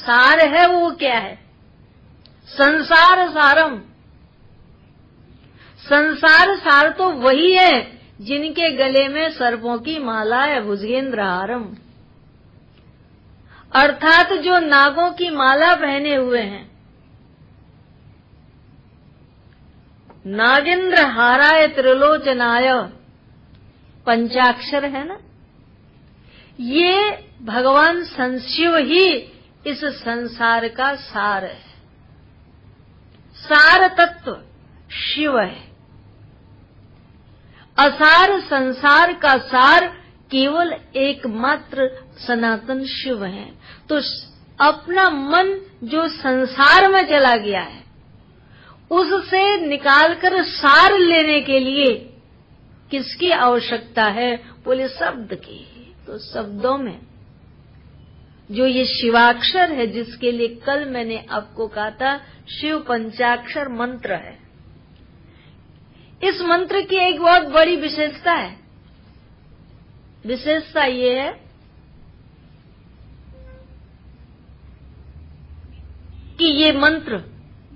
सार है वो क्या है? संसार सारम। संसार सार तो वही है जिनके गले में सर्पों की माला है, भुजगेंद्र हारम। अर्थात जो नागों की माला पहने हुए हैं। नागेंद्र हाराय त्रिलोचनाय, पंचाक्षर है ना, ये भगवान संशिव ही इस संसार का सार है। सार तत्व शिव है। असार संसार का सार केवल एकमात्र सनातन शिव है। तो अपना मन जो संसार में चला गया है, उससे निकालकर सार लेने के लिए किसकी आवश्यकता है? बोले शब्द की। तो शब्दों में जो ये शिवाक्षर है, जिसके लिए कल मैंने आपको कहा था शिव पंचाक्षर मंत्र है, इस मंत्र की एक बहुत बड़ी विशेषता है। विशेषता ये है कि ये मंत्र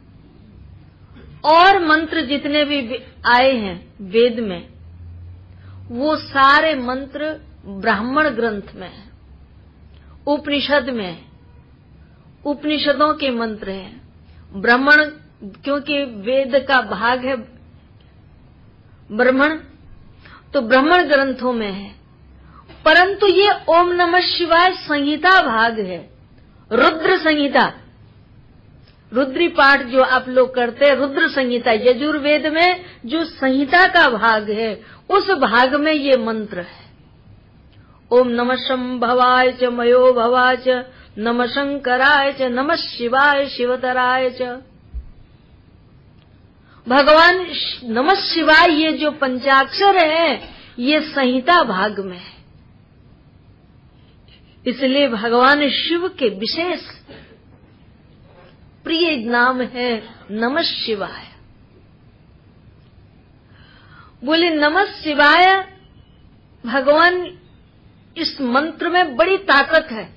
और मंत्र जितने भी आए हैं वेद में, वो सारे मंत्र ब्राह्मण ग्रंथ में है, उपनिषद में है, उपनिषदों के मंत्र हैं। ब्राह्मण, क्योंकि वेद का भाग है ब्राह्मण, तो ब्राह्मण ग्रंथों में है। परंतु ये ओम नमः शिवाय संहिता भाग है, रुद्र संहिता। रुद्री पाठ जो आप लोग करते हैं, रुद्र संहिता, यजुर्वेद में जो संहिता का भाग है, उस भाग में ये मंत्र है। ओम नमः शंभवाय च मयो भवाय च, नमः शंकराय च, नमः शिवाय शिवतराय च। भगवान नमः शिवाय ये जो पंचाक्षर है, ये संहिता भाग में है। इसलिए भगवान शिव के विशेष प्रिय नाम है नमः शिवाय। बोले नमः शिवाय, भगवान इस मंत्र में बड़ी ताकत है।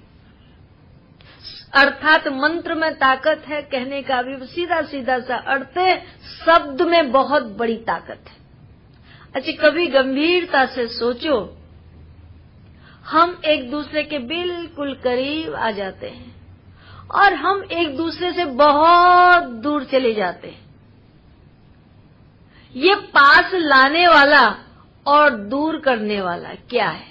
अर्थात मंत्र में ताकत है कहने का भी सीधा सीधा सा अर्थ है, शब्द में बहुत बड़ी ताकत है। अच्छा, कभी गंभीरता से सोचो, हम एक दूसरे के बिल्कुल करीब आ जाते हैं और हम एक दूसरे से बहुत दूर चले जाते हैं। ये पास लाने वाला और दूर करने वाला क्या है?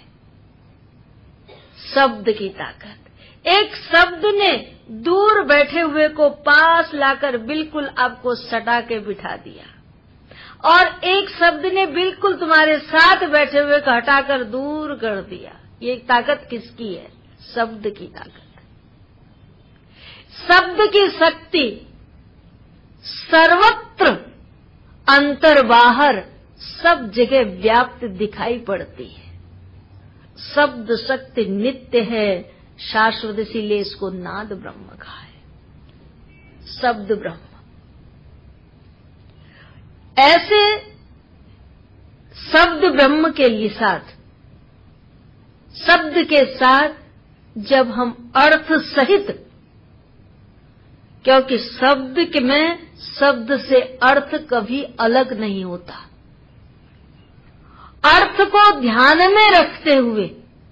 शब्द की ताकत। एक शब्द ने दूर बैठे हुए को पास लाकर बिल्कुल आपको सटा के बिठा दिया, और एक शब्द ने बिल्कुल तुम्हारे साथ बैठे हुए को हटाकर दूर कर दिया। ये ताकत किसकी है? शब्द की ताकत। शब्द की शक्ति सर्वत्र अंतर बाहर सब जगह व्याप्त दिखाई पड़ती है। शब्द शक्ति नित्य है, शाश्वत, इसीलिए इसको नाद ब्रह्म कहा है। शब्द ब्रह्म। ऐसे शब्द ब्रह्म के लिए साथ, शब्द के साथ जब हम अर्थ सहित, क्योंकि शब्द में शब्द से अर्थ कभी अलग नहीं होता, अर्थ को ध्यान में रखते हुए,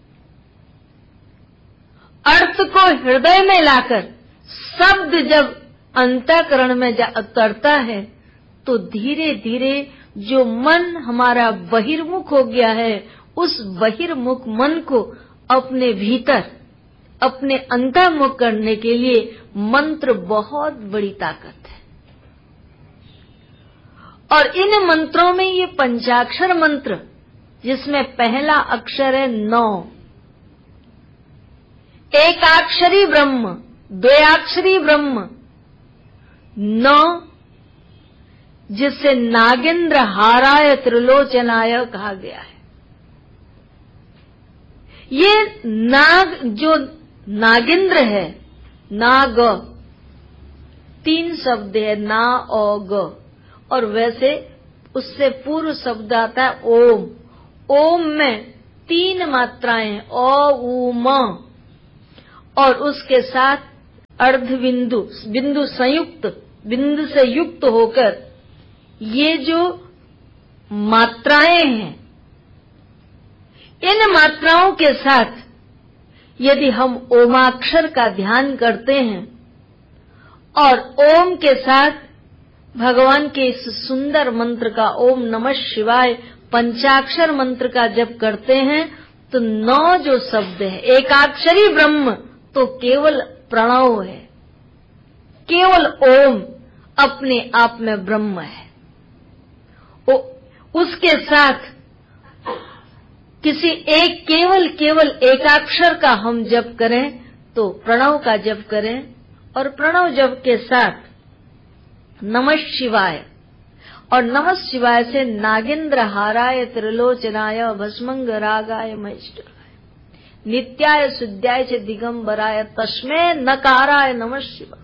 अर्थ को हृदय में लाकर शब्द जब अंतःकरण में उतरता है, तो धीरे धीरे जो मन हमारा बहिर्मुख हो गया है, उस बहिर्मुख मन को अपने भीतर, अपने अंतर्मुख करने के लिए मंत्र बहुत बड़ी ताकत है। और इन मंत्रों में ये पंचाक्षर मंत्र, जिसमें पहला अक्षर है 9, एकाक्षरी ब्रह्म, द्वयाक्षरी ब्रह्म, 9, जिससे नागेंद्र हाराय त्रिलोचनाय कहा गया है। ये नाग, जो नागेंद्र है, नाग, 3 शब्द है, ना और ग, और वैसे उससे पूर्व शब्द आता है ओम। ओम में 3 मात्राएं, ओ, उ, म, और उसके साथ अर्ध बिंदु, बिंदु संयुक्त, बिंदु से युक्त होकर ये जो मात्राएं हैं, इन मात्राओं के साथ यदि हम ओमाक्षर का ध्यान करते हैं और ओम के साथ भगवान के इस सुंदर मंत्र का, ओम नमः शिवाय पंचाक्षर मंत्र का जप करते हैं, तो 9 जो शब्द है, एकाक्षरी ब्रह्म तो केवल प्रणव है, केवल ओम अपने आप में ब्रह्म है। उसके साथ किसी एक केवल एकाक्षर का हम जप करें तो प्रणव का जप करें, और प्रणव जप के साथ नमः शिवाय, और नमः शिवाय से नागेंद्र हाराय त्रिलोचनाय भस्मंग रागाय महेश्वराय नित्याय शुद्धाय च दिगंबराय तस्मै नकाराय नमः शिवाय।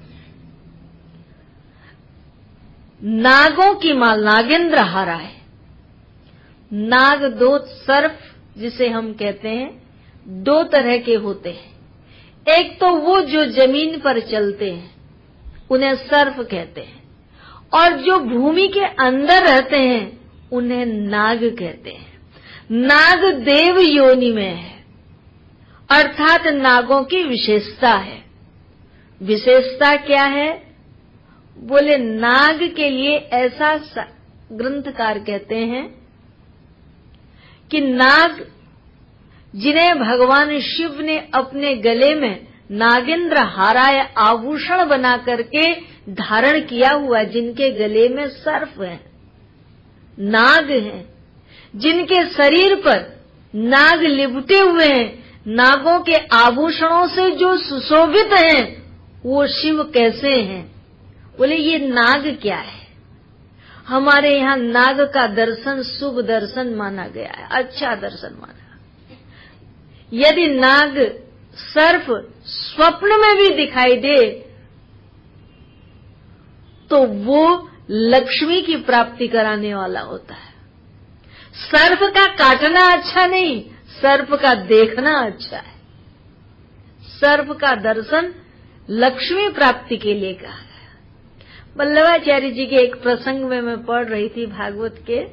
नागों की माल, नागेंद्र हाराय, नाग 2 सर्प जिसे हम कहते हैं 2 तरह के होते हैं। एक तो वो जो जमीन पर चलते हैं उन्हें सर्प कहते हैं, और जो भूमि के अंदर रहते हैं उन्हें नाग कहते हैं। नाग देव योनि में है, अर्थात नागों की विशेषता है। विशेषता क्या है? बोले नाग के लिए ऐसा ग्रंथकार कहते हैं कि नाग जिन्हें भगवान शिव ने अपने गले में नागेंद्र हाराय आभूषण बना करके धारण किया हुआ, जिनके गले में सर्प है, नाग हैं, जिनके शरीर पर नाग लिपटे हुए हैं, नागों के आभूषणों से जो सुशोभित हैं, वो शिव कैसे हैं? बोले ये नाग क्या है? हमारे यहाँ नाग का दर्शन शुभ दर्शन माना गया है, अच्छा दर्शन माना। यदि नाग सर्प स्वप्न में भी दिखाई दे तो वो लक्ष्मी की प्राप्ति कराने वाला होता है। सर्प का काटना अच्छा नहीं, सर्प का देखना अच्छा है। सर्प का दर्शन लक्ष्मी प्राप्ति के लिए कहा गया। वल्लभाचार्य जी के एक प्रसंग में मैं पढ़ रही थी भागवत के,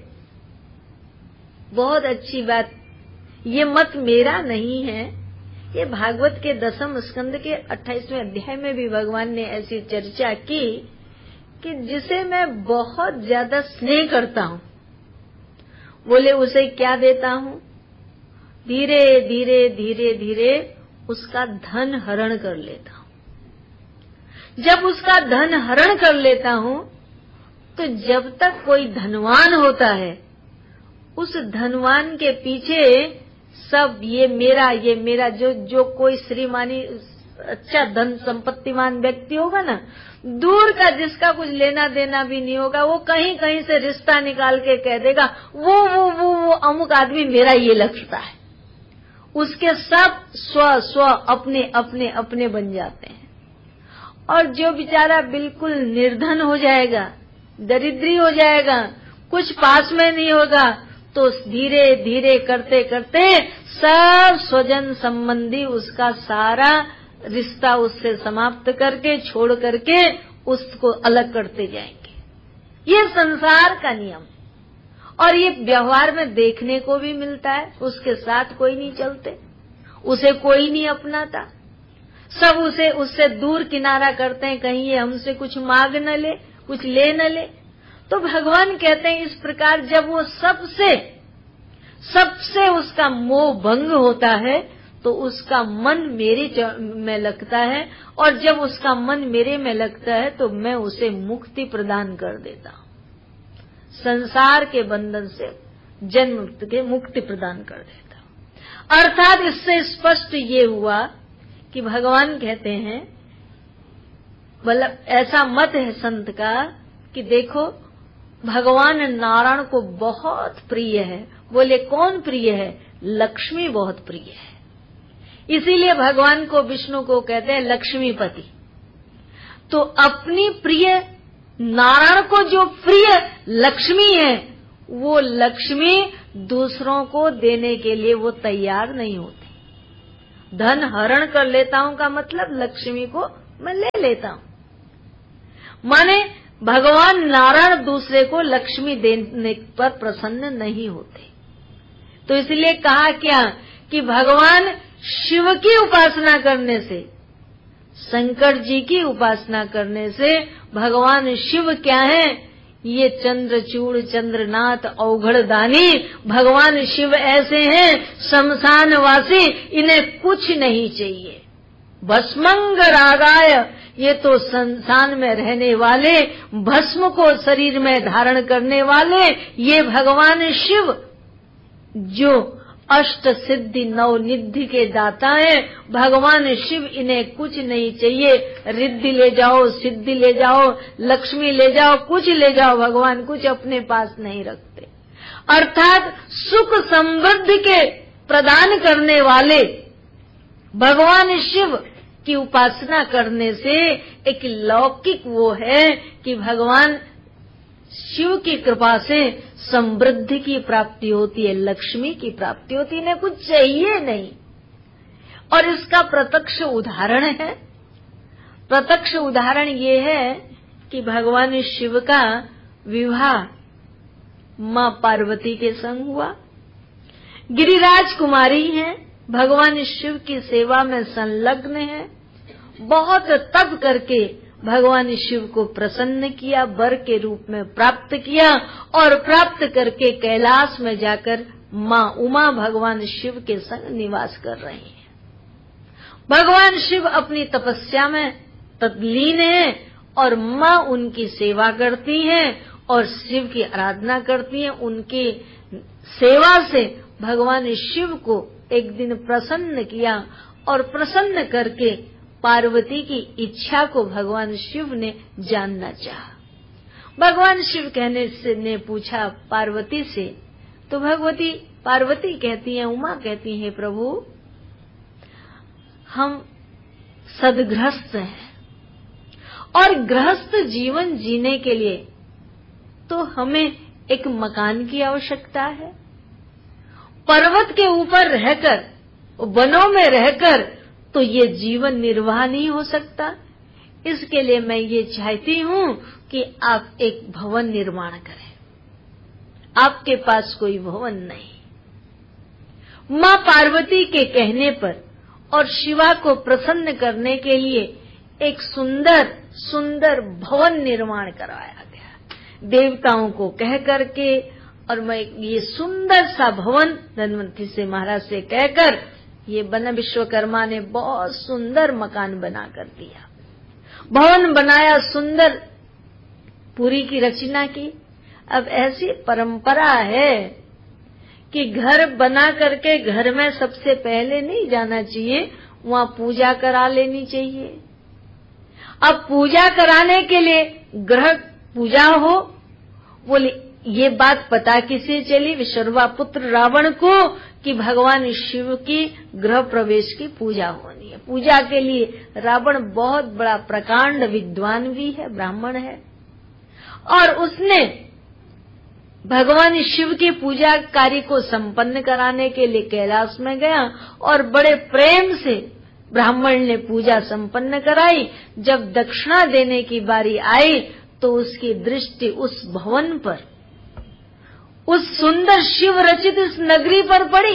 बहुत अच्छी बात। ये मत मेरा नहीं है, ये भागवत के 10वें स्कंद के 28वें अध्याय में भी भगवान ने ऐसी चर्चा की कि जिसे मैं बहुत ज्यादा स्नेह करता हूं, बोले उसे क्या देता हूं? धीरे धीरे धीरे धीरे उसका धन हरण कर लेता हूं। जब उसका धन हरण कर लेता हूं तो जब तक कोई धनवान होता है, उस धनवान के पीछे सब ये मेरा जो कोई श्रीमानी अच्छा धन संपत्तिमान व्यक्ति होगा ना, दूर का जिसका कुछ लेना देना भी नहीं होगा, वो कहीं कहीं से रिश्ता निकाल के कह देगा वो अमुक आदमी मेरा ये लगता है। उसके सब स्व अपने बन जाते हैं। और जो बेचारा बिल्कुल निर्धन हो जाएगा, दरिद्री हो जाएगा, कुछ पास में नहीं होगा, तो धीरे धीरे करते करते सब स्वजन संबंधी उसका सारा रिश्ता उससे समाप्त करके छोड़ करके उसको अलग करते जाएंगे। ये संसार का नियम, और ये व्यवहार में देखने को भी मिलता है। उसके साथ कोई नहीं चलते, उसे कोई नहीं अपनाता, सब उससे दूर किनारा करते हैं, कहीं ये हमसे कुछ मांग न ले, कुछ ले न ले। तो भगवान कहते हैं इस प्रकार जब वो सबसे उसका मोह भंग होता है तो उसका मन मेरे में लगता है, और जब उसका मन मेरे में लगता है तो मैं उसे मुक्ति प्रदान कर देता हूं, संसार के बंधन से जन्म के मुक्ति प्रदान कर देता हूं। अर्थात इससे स्पष्ट ये हुआ कि भगवान कहते हैं, मतलब ऐसा मत है संत का कि देखो भगवान नारायण को बहुत प्रिय है। बोले कौन प्रिय है? लक्ष्मी बहुत प्रिय है। इसीलिए भगवान को, विष्णु को कहते हैं लक्ष्मीपति। तो अपनी प्रिय नारायण को जो प्रिय लक्ष्मी है, वो लक्ष्मी दूसरों को देने के लिए वो तैयार नहीं होती। धन हरण कर लेता हूं का मतलब लक्ष्मी को मैं ले लेता हूं। माने भगवान नारायण दूसरे को लक्ष्मी देने पर प्रसन्न नहीं होते। तो इसलिए कहा क्या कि भगवान शिव की उपासना करने से, शंकर जी की उपासना करने से भगवान शिव क्या है? ये चंद्रचूड़ चंद्रनाथ अवघड़ दानी भगवान शिव ऐसे हैं शमशानवासी, इन्हें कुछ नहीं चाहिए। भस्मंग रागाय, ये तो शमशान में रहने वाले, भस्म को शरीर में धारण करने वाले ये भगवान शिव, जो अष्ट सिद्धि नौ निधि के दाता है भगवान शिव, इन्हें कुछ नहीं चाहिए। रिद्धि ले जाओ, सिद्धि ले जाओ, लक्ष्मी ले जाओ, कुछ ले जाओ, भगवान कुछ अपने पास नहीं रखते। अर्थात सुख समृद्धि के प्रदान करने वाले भगवान शिव की उपासना करने से एक लौकिक वो है कि भगवान शिव की कृपा से समृद्धि की प्राप्ति होती है, लक्ष्मी की प्राप्ति होती है, इन्हें कुछ चाहिए नहीं। और इसका प्रत्यक्ष उदाहरण है, प्रत्यक्ष उदाहरण ये है कि भगवान शिव का विवाह मां पार्वती के संग हुआ। गिरिराज कुमारी हैं, भगवान शिव की सेवा में संलग्न है, बहुत तप करके भगवान शिव को प्रसन्न किया, वर के रूप में प्राप्त किया और प्राप्त करके कैलाश में जाकर मां उमा भगवान शिव के संग निवास कर रहे हैं। भगवान शिव अपनी तपस्या में तल्लीन हैं और मां उनकी सेवा करती हैं और शिव की आराधना करती हैं। उनकी सेवा से भगवान शिव को एक दिन प्रसन्न किया और प्रसन्न करके पार्वती की इच्छा को भगवान शिव ने जानना चाहा। भगवान शिव कहने से ने पूछा पार्वती से, तो पार्वती कहती हैं, उमा कहती हैं, प्रभु हम सदगृहस्थ हैं और गृहस्थ जीवन जीने के लिए तो हमें एक मकान की आवश्यकता है। पर्वत के ऊपर रहकर, वनों में रहकर तो ये जीवन निर्वाह नहीं हो सकता। इसके लिए मैं ये चाहती हूं कि आप एक भवन निर्माण करें। आपके पास कोई भवन नहीं। मां पार्वती के कहने पर और शिवा को प्रसन्न करने के लिए एक सुंदर सुंदर भवन निर्माण करवाया गया देवताओं को कह करके। और मैं ये सुंदर सा भवन धनवंतरी से महाराज से कहकर ये बना, विश्वकर्मा ने बहुत सुंदर मकान बना कर दिया, भवन बनाया, सुंदर पुरी की रचना की। अब ऐसी परंपरा है कि घर बना करके घर में सबसे पहले नहीं जाना चाहिए, वहां पूजा करा लेनी चाहिए। अब पूजा कराने के लिए ग्रह पूजा हो, बोले ये बात पता किसे चली? विश्वकर्मा पुत्र रावण को कि भगवान शिव की गृह प्रवेश की पूजा होनी है। पूजा के लिए रावण बहुत बड़ा प्रकांड विद्वान भी है, ब्राह्मण है, और उसने भगवान शिव की पूजा कार्य को संपन्न कराने के लिए कैलाश में गया और बड़े प्रेम से ब्राह्मण ने पूजा संपन्न कराई। जब दक्षिणा देने की बारी आई तो उसकी दृष्टि उस भवन पर, उस सुंदर शिव रचित इस नगरी पर पड़ी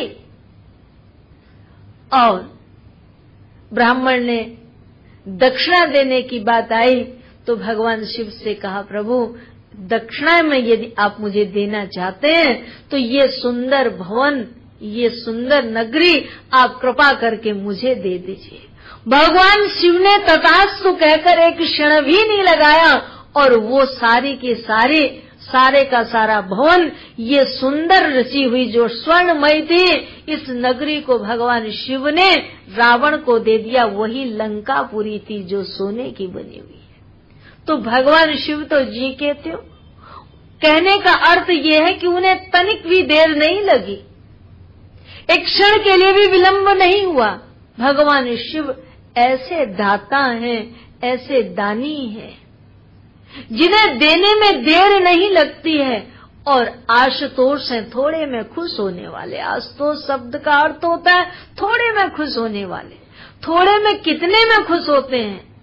और ब्राह्मण ने दक्षिणा देने की बात आई तो भगवान शिव से कहा, प्रभु दक्षिणा में यदि आप मुझे देना चाहते हैं तो ये सुंदर भवन, ये सुंदर नगरी आप कृपा करके मुझे दे दीजिए। भगवान शिव ने तथास्तु कहकर एक क्षण भी नहीं लगाया और वो सारे का सारा भवन, ये सुंदर रची हुई जो स्वर्णमयी थी, इस नगरी को भगवान शिव ने रावण को दे दिया। वही लंकापुरी थी जो सोने की बनी हुई है। तो भगवान शिव तो जी कहते हो, कहने का अर्थ ये है कि उन्हें तनिक भी देर नहीं लगी, एक क्षण के लिए भी विलंब नहीं हुआ। भगवान शिव ऐसे दाता हैं, ऐसे दानी हैं जिन्हें देने में देर नहीं लगती है और आशुतोष हैं थोड़े में खुश होने वाले। आशुतोष शब्द का अर्थ होता है थोड़े में खुश होने वाले। थोड़े में कितने में खुश होते हैं?